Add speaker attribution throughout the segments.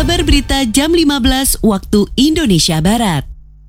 Speaker 1: Kabar Berita jam 15 waktu Indonesia Barat.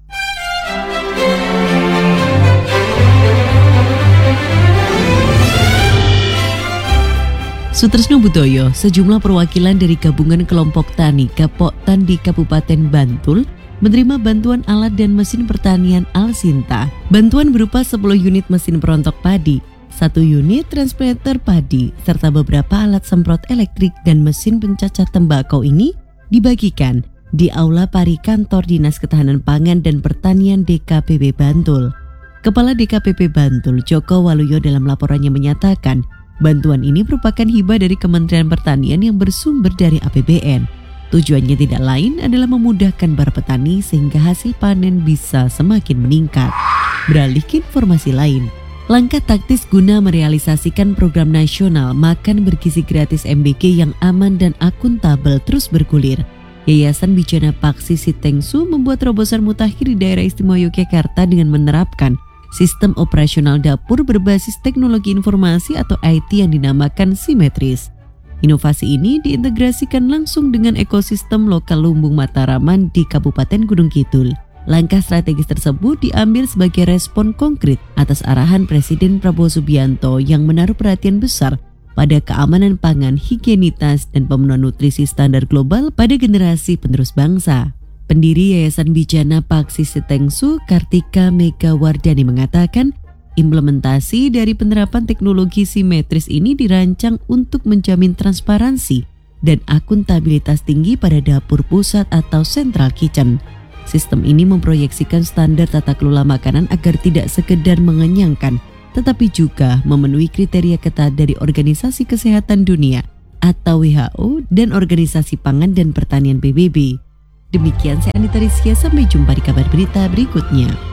Speaker 1: Sutresno Budoyo, sejumlah perwakilan dari gabungan kelompok tani Gapoktan di Kabupaten Bantul menerima bantuan alat dan mesin pertanian Alsinta. Bantuan berupa 10 unit mesin perontok padi, 1 unit transplanter padi, serta beberapa alat semprot elektrik dan mesin pencacah tembakau ini dibagikan di Aula Pari Kantor Dinas Ketahanan Pangan dan Pertanian DKPP Bantul. Kepala DKPP Bantul, Joko Waluyo, dalam laporannya menyatakan bantuan ini merupakan hibah dari Kementerian Pertanian yang bersumber dari APBN. Tujuannya tidak lain adalah memudahkan para petani sehingga hasil panen bisa semakin meningkat. Beralih ke informasi lain, langkah taktis guna merealisasikan program nasional makan bergizi gratis MBG yang aman dan akuntabel terus bergulir. Yayasan Bijana Paksi Sitengsu membuat terobosan mutakhir di daerah istimewa Yogyakarta dengan menerapkan sistem operasional dapur berbasis teknologi informasi atau IT yang dinamakan Simetris. Inovasi ini diintegrasikan langsung dengan ekosistem lokal Lumbung Mataraman di Kabupaten Gunung Kidul. Langkah strategis tersebut diambil sebagai respon konkret atas arahan Presiden Prabowo Subianto yang menaruh perhatian besar pada keamanan pangan, higienitas, dan pemenuhan nutrisi standar global pada generasi penerus bangsa. Pendiri Yayasan Bijana Paksi Sitengsu, Kartika Megawardani, mengatakan implementasi dari penerapan teknologi simetris ini dirancang untuk menjamin transparansi dan akuntabilitas tinggi pada dapur pusat atau central kitchen. Sistem ini memproyeksikan standar tata kelola makanan agar tidak sekedar mengenyangkan, tetapi juga memenuhi kriteria ketat dari Organisasi Kesehatan Dunia atau WHO dan Organisasi Pangan dan Pertanian PBB. Demikian saya Anita Rizkia, sampai jumpa di kabar berita berikutnya.